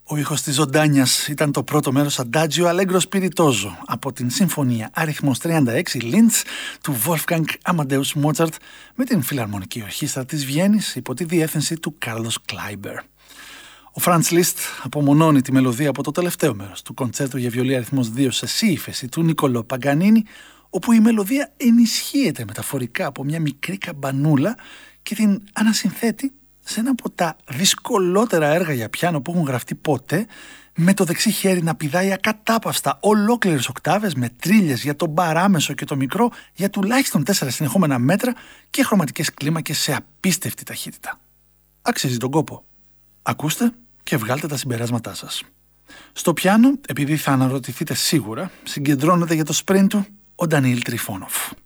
Ο ήχος της ζωντάνιας ήταν το πρώτο μέρος Adagio Allegro Spiritoso από την συμφωνία αριθμός 36 Linz του Wolfgang Amadeus Mozart με την Φιλαρμονική Ορχήστρα της Βιέννης υπό τη διεύθυνση του Carlos Kleiber. Ο Franz Liszt απομονώνει τη μελωδία από το τελευταίο μέρος του κοντσέρτου για βιολί αριθμός 2 σε σι ύφεση του Νικολό Παγκανίνη, όπου η μελωδία ενισχύεται μεταφορικά από μια μικρή καμπανούλα και την ανασυνθέτει σε ένα από τα δυσκολότερα έργα για πιάνο που έχουν γραφτεί ποτέ, με το δεξί χέρι να πηδάει ακατάπαυστα ολόκληρες οκτάβες με τρίλιες για τον παράμεσο και το μικρό για τουλάχιστον 4 συνεχόμενα μέτρα και χρωματικές κλίμακες σε απίστευτη ταχύτητα. Αξίζει τον κόπο. Ακούστε και βγάλτε τα συμπεράσματά σας. Στο πιάνο, επειδή θα αναρωτηθείτε σίγουρα, συγκεντρώνεται για το σπριν του ο Ντανιήλ Τριφόνοφ.